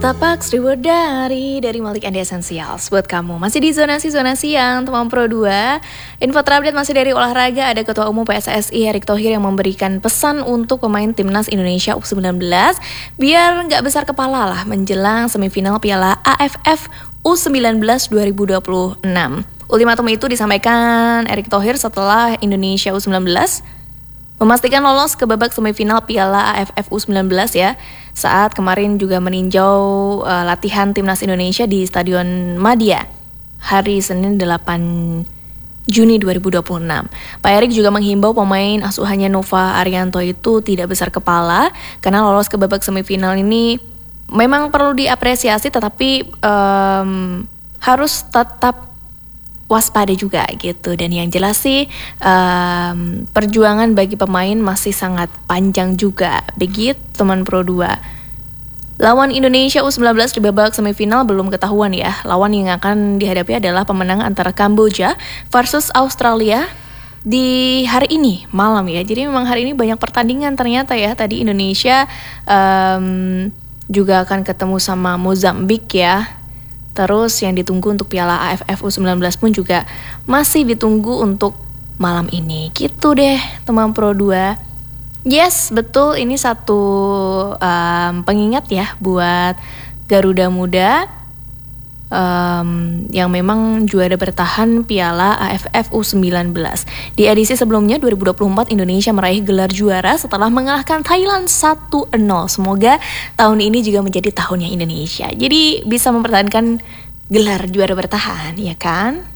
Tapak Seribu dari Malik and the Essentials. Buat kamu masih di zonasi yang teman Pro 2. Info terupdate masih dari olahraga. Ada Ketua Umum PSSI Erick Thohir yang memberikan pesan untuk pemain Timnas Indonesia U19 biar nggak besar kepala lah menjelang semifinal Piala AFF U19 2026. Ultimatum itu disampaikan Erick Thohir setelah Indonesia U19 memastikan lolos ke babak semifinal Piala AFF U19 ya. Saat kemarin juga meninjau latihan Timnas Indonesia di Stadion Madia hari Senin 8 Juni 2026. Pak Erick juga menghimbau pemain asuhannya Nova Arianto itu tidak besar kepala karena lolos ke babak semifinal ini memang perlu diapresiasi, tetapi harus tetap waspada juga gitu. Dan yang jelas sih perjuangan bagi pemain masih sangat panjang juga. Begitu teman Pro 2. Lawan Indonesia U19 di babak semifinal belum ketahuan ya. Lawan yang akan dihadapi adalah pemenang antara Kamboja versus Australia di hari ini malam ya. Jadi memang hari ini banyak pertandingan ternyata ya. Tadi Indonesia juga akan ketemu sama Mozambik ya. Terus yang ditunggu untuk Piala AFF U19 pun juga masih ditunggu untuk malam ini. Gitu deh teman Pro 2. Yes, betul, ini satu pengingat ya buat Garuda Muda yang memang juara bertahan Piala AFF U19. Di edisi sebelumnya 2024 Indonesia meraih gelar juara setelah mengalahkan Thailand 1-0. Semoga tahun ini juga menjadi tahunnya Indonesia. Jadi bisa mempertahankan gelar juara bertahan, ya kan?